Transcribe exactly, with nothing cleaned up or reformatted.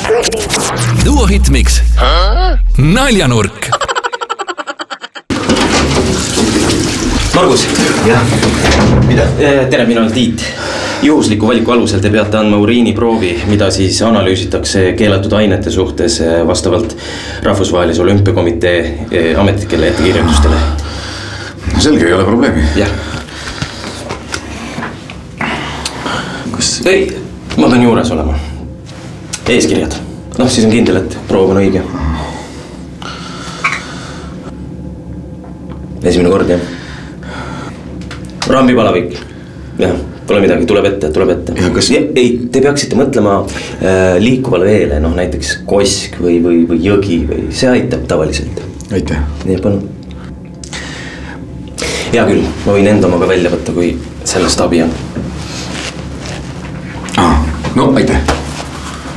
Duo Hitmix. Naljanurk. Margus. Jah. Mida? Tere, mina olen Tiit. Juhusliku valiku alusel te peate andma uriiniproovi, mida siis analüüsitakse keelatud ainete suhtes vastavalt Rahvusvahelise Olümpiakomitee ametlikele ettekirjutustele. Selge, ei ole probleemi. Jah. Kas... Ei, ma pean juures olema. Eeskirjad. Noh, siis on kindel, et proov on õige. Esimene kord, jah. Rambipalavik. Jah, pole midagi, tuleb ette, tuleb ette. Kas... Ei, te peaksite mõtlema äh, liikuvale veele, noh näiteks kosk või, või, või jõgi või see aitab tavaliselt. Aitäh. Nii, palun. Hea küll, ma võin enda omaga välja võtta, kui sellest abi on.